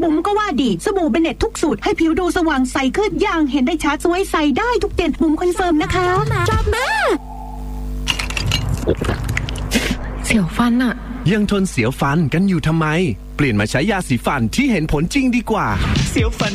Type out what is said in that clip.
บุ๋มก็ว่าดีสบู่เบเน็ตทุกสูตรให้ผิวดูสว่างใสขึ้นอย่างเห็นได้ชัดสวยใสได้ทุกเดือนบุ๋มคอนเฟิร์มนะคะชอบมากเสียวฟันอะยังทนเสียวฟันกันอยู่ทำไมเปลี่ยนมาใช้ยาสีฟันที่เห็นผลจริงดีกว่าเสียวฟัน